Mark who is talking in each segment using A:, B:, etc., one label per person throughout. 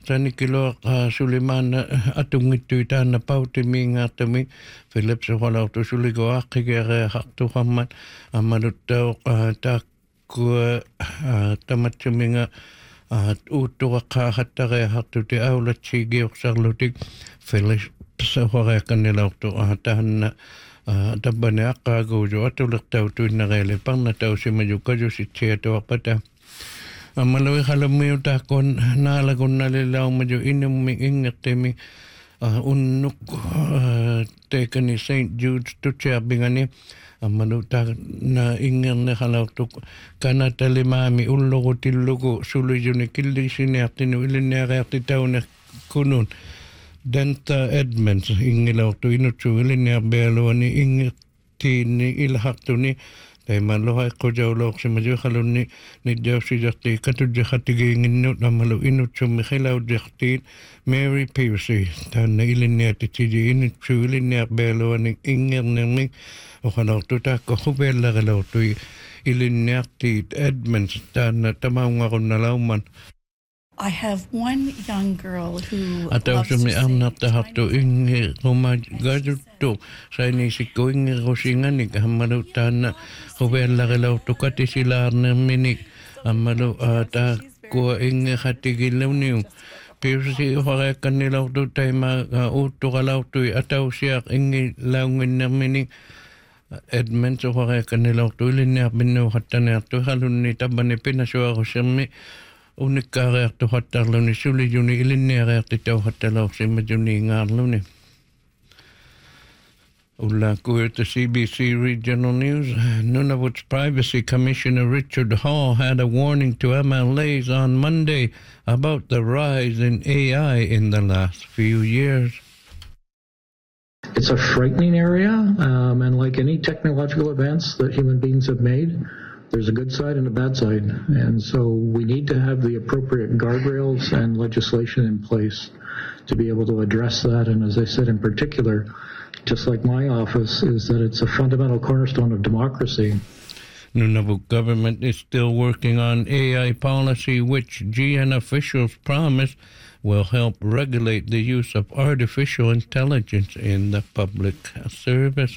A: Tanikilo Suleiman atungittu taanna pautimi ngatami Philips holautu suligo akigere haktu hammat amaluttau takku tamatsuminga uuttuqa hattare hattuti aulatsi giuqsarlutik Philips horekanilautu tahanna tabbane aqaaguuju atulirtautuinnareele parnatausimayukajusitsiyatuaqata Malawi halamiu takon naalagunnalilaumajo inummi ingertemi unnuk tekani St. Jude's tutsiabingani amalu na ingerne halautuk kanatalimami ullogutillugu sulujuni killisiniartinu ilineariarti taune kunun Denta Edmonds ingilautu inutsu ilinearbealuani ingertiini ilhartuni Taimaluha kujauloksi majuhaluni ni jausi jati katujahati nginut namalu inutsu mikhilau jahtiin Mary Piercy tanna ilineati tiji inutsu ilinearbealuani ingernemi ohalautu takko hubellagilautu ilinearti Edmonds tanna tamaungarunnalauman
B: I have one young girl who
A: loves to sing. Haftu ingi rumagajuttu saini sikko ingi rosingani hammalu tanna hubellagilautu katisilaarnermini ammalu takko ingi hatigiluniu Pirsi horekanilautu taima uuttuqalautu atausiaq ingi launginnermini Edmonds horekanilautu ilinnearpinnu hattaneartu halunni tabbani pinasuarussermi Unikkareartu hattarluni sulijuni ilinnearearti tauhattalausimajuni ngaarluni. Ulla kuirta CBC Regional News. Nunavut's Privacy Commissioner Richard Hall had a warning to MLAs on Monday about the rise in AI in the last few years.
C: It's a frightening area, and like any technological advance that human beings have made, there's a good side and a bad side, and so we need to have the appropriate guardrails and legislation in place to be able to address that. And as I said, in particular, just like my office, is that it's a fundamental cornerstone of democracy.
A: Nunavut government is still working on AI policy, which GN officials promise will help regulate the use of artificial intelligence in the public service.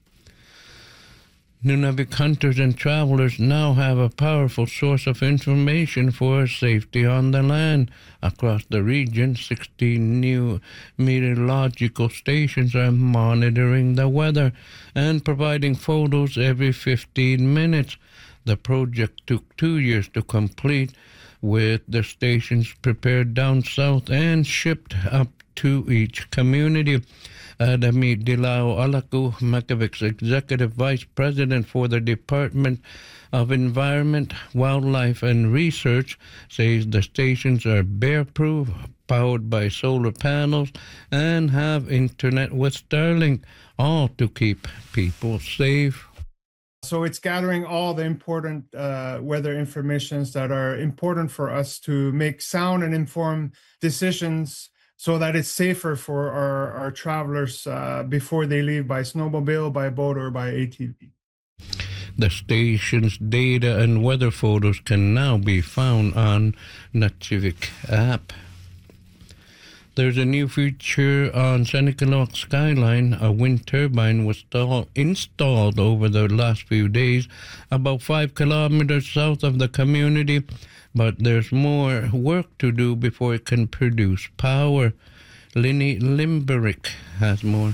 A: Nunavik hunters and travelers now have a powerful source of information for safety on the land. Across the region, 16 new meteorological stations are monitoring the weather and providing photos every 15 minutes. The project took 2 years to complete, with the stations prepared down south and shipped up to each community. Adami Dilau Alaku, Makavik's Executive Vice President for the Department of Environment, Wildlife and Research, says the stations are bear-proof, powered by solar panels, and have internet with Starlink, all to keep people safe.
D: So it's gathering all the important weather informations that are important for us to make sound and informed decisions so that it's safer for our travelers before they leave by snowmobile, by boat, or by ATV.
A: The station's data and weather photos can now be found on Nutsivik app. There's a new feature on Senegalok Skyline. A wind turbine was installed over the last few days, about 5 kilometers south of the community, but there's more work to do before it can produce power. Linny Limerick has more.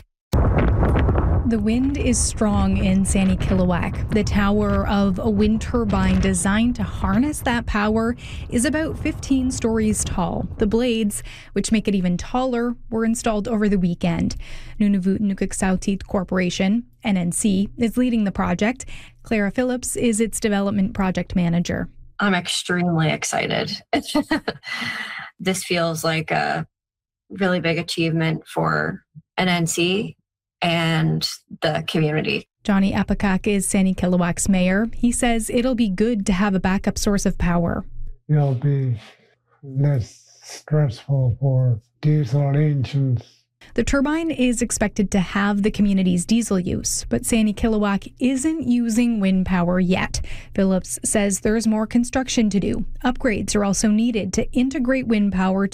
E: The wind is strong in Sanikiluaq. The tower of a wind turbine designed to harness that power is about 15 stories tall. The blades, which make it even taller, were installed over the weekend. Nunavut Nukiksautit Corporation, NNC, is leading the project. Clara Phillips is its development project manager.
F: I'm extremely excited. This feels like a really big achievement for NNC and the community.
E: Johnny Epicak is Sanikiluaq's mayor. He says it'll be good to have a backup source of power.
G: It'll be less stressful for diesel engines.
E: The turbine is expected to have the community's diesel use, but Sanikiluaq isn't using wind power yet. Phillips says there's more construction to do. Upgrades are also needed to integrate wind power